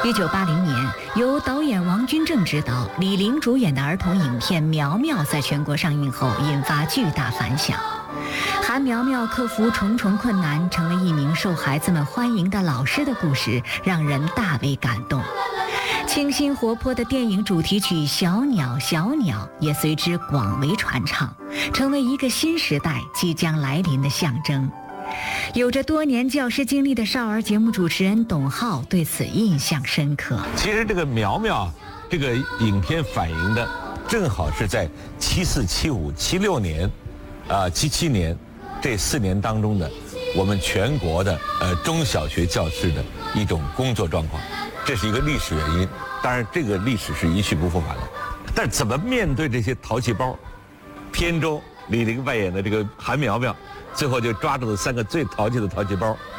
1980年，由导演王君正执导、李玲主演的儿童影片《苗苗》在全国上映后引发巨大反响。韩苗苗克服重重困难，成为一名受孩子们欢迎的老师的故事，让人大为感动。清新活泼的电影主题曲《小鸟小鸟》也随之广为传唱，成为一个新时代即将来临的象征。有着多年教师经历的少儿节目主持人董浩对此印象深刻。 其实这个苗苗这个影片反映的正好是在74、75、76年77年这4年当中的我们全国的中小学教师的一种工作状况，这是一个历史原因。当然这个历史是一去不复返的，但是怎么面对这些淘气包，片中李玲扮演的这个韩苗苗最后就抓住了3个最淘气的淘气包，